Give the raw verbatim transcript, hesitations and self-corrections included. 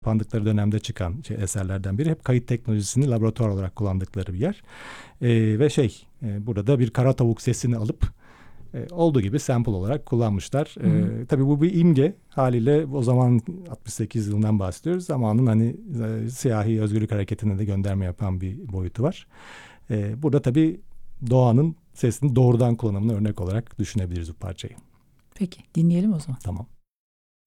kapandıkları dönemde çıkan şey, eserlerden biri. Hep kayıt teknolojisini laboratuvar olarak kullandıkları bir yer. E, ve şey e, burada bir kara tavuk sesini alıp e, olduğu gibi sample olarak kullanmışlar. E, tabii bu bir imge haliyle, o zaman altmış sekiz yılından bahsediyoruz. Zamanın hani e, siyahi özgürlük hareketine de gönderme yapan bir boyutu var. E, burada tabii doğanın sesini doğrudan kullanımına örnek olarak düşünebiliriz bu parçayı. Peki dinleyelim o zaman. Tamam.